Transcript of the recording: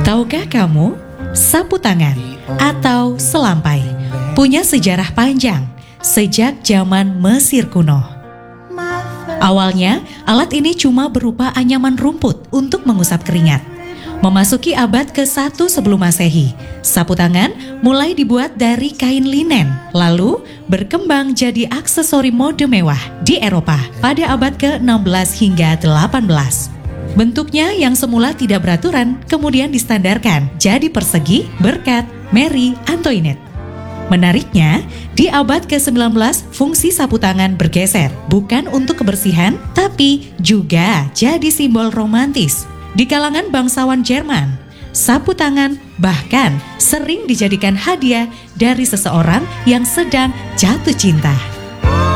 Tahukah kamu, sapu tangan atau selampai punya sejarah panjang sejak zaman Mesir kuno. Awalnya, alat ini cuma berupa anyaman rumput untuk mengusap keringat. Memasuki abad ke-1 sebelum Masehi, sapu tangan mulai dibuat dari kain linen, lalu berkembang jadi aksesori mode mewah di Eropa pada abad ke-16 hingga 18. Bentuknya yang semula tidak beraturan kemudian distandarkan jadi persegi, berkat, Mary Antoinette. Menariknya, di abad ke-19 fungsi sapu tangan bergeser, bukan untuk kebersihan, tapi juga jadi simbol romantis. Di kalangan bangsawan Jerman, sapu tangan bahkan sering dijadikan hadiah dari seseorang yang sedang jatuh cinta.